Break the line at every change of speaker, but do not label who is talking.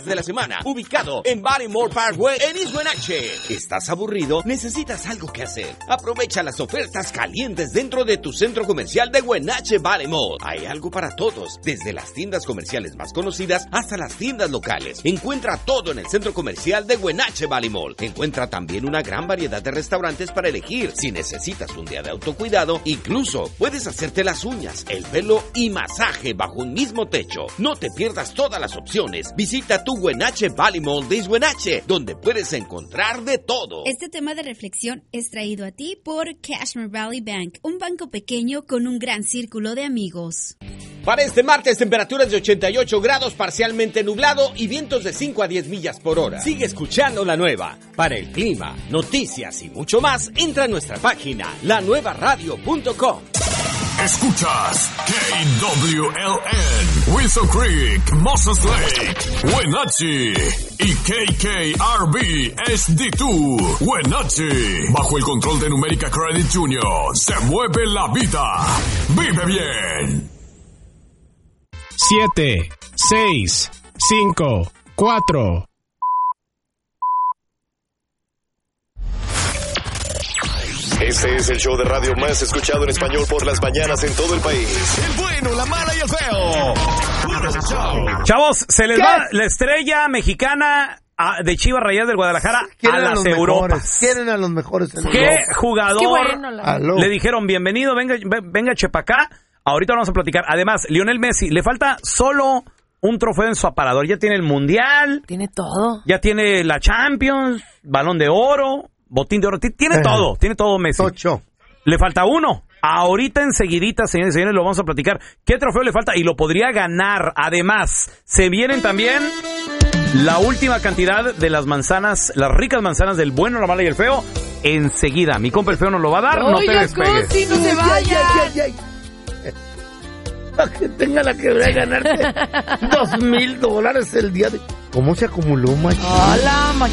de la semana, ubicado en Baltimore Parkway en East Wenatchee. ¿Estás aburrido? ¿Necesitas algo que hacer? Aprovecha las ofertas calientes dentro de tu centro comercial de Wenatchee Valley Mall. Hay algo para todos, desde las tiendas comerciales más conocidas hasta las tiendas locales. Encuentra todo en el centro comercial de Wenatchee Valley Mall. Encuentra también una gran variedad de restaurantes para elegir. Si necesitas un día de autocuidado, incluso puedes hacerte las uñas, el pelo y masaje bajo un mismo techo. No te pierdas todas las opciones. Visita tu Wenatchee Valley Mall de Wenatchee, donde puedes encontrar de todo.
Este tema de reflexión es traído a ti por Cashmere Valley Bank, un banco pequeño con un gran círculo de amigos.
Para este martes, temperaturas de 88 grados, parcialmente nublado y vientos de 5 a 10 millas por hora. Sigue escuchando La Nueva. Para el clima, noticias y mucho más, entra a nuestra página, lanuevaradio.com.
Escuchas KWLN, Wilson Creek, Moses Lake, Wenatchee y KKRB HD2, Wenatchee. Bajo el control de Numérica Credit Union, se mueve la vida. Vive bien.
7, 6, 5, 4.
Este es el show de radio más escuchado en español por las mañanas en todo el país. El bueno, la mala y el feo. Puro show.
Chavos, se les va la estrella mexicana de Chivas Rayadas del Guadalajara a las Europas.
Quieren a los mejores.
¿Qué jugador le dijeron bienvenido, venga Chepacá? Ahorita vamos a platicar. Además, Lionel Messi, le falta solo un trofeo en su aparador. Ya tiene el Mundial.
Tiene todo.
Ya tiene la Champions, Balón de Oro, Botín de Oro. Tiene todo Messi.
Ocho.
Le falta uno. Ahorita enseguidita, señores y señores, lo vamos a platicar. ¿Qué trofeo le falta? Y lo podría ganar. Además, se vienen también la última cantidad de las manzanas, las ricas manzanas del bueno, la mala y el feo. Enseguida. Mi compa el feo nos lo va a dar. No te despegues.
Sí, no se vaya.
Para que tenga la quebrada de ganarte $2,000 el día de... ¿Cómo se acumuló, macho?
Hola,